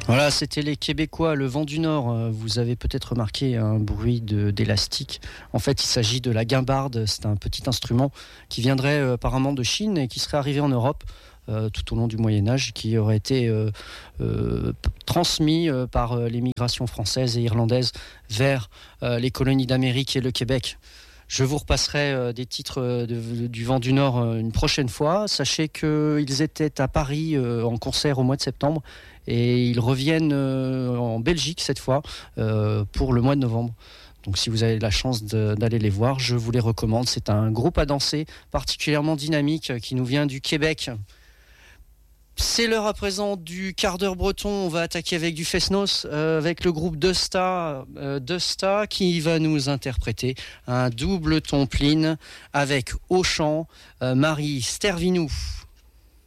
Voilà, c'était les Québécois, le vent du Nord. Vous avez peut-être remarqué un bruit d'élastique. En fait, il s'agit de la guimbarde. C'est un petit instrument qui viendrait apparemment de Chine et qui serait arrivé en Europe tout au long du Moyen-Âge, qui aurait été transmis par l'émigration française et irlandaise vers les colonies d'Amérique et le Québec. Je vous repasserai des titres du Vent du Nord une prochaine fois. Sachez qu'ils étaient à Paris en concert au mois de septembre et ils reviennent en Belgique cette fois pour le mois de novembre. Donc si vous avez la chance d'aller les voir, je vous les recommande. C'est un groupe à danser particulièrement dynamique qui nous vient du Québec. C'est l'heure à présent du quart d'heure breton. On va attaquer avec du Fesnos, avec le groupe Dusta qui va nous interpréter un double ton pline avec au chant Marie Stervinou.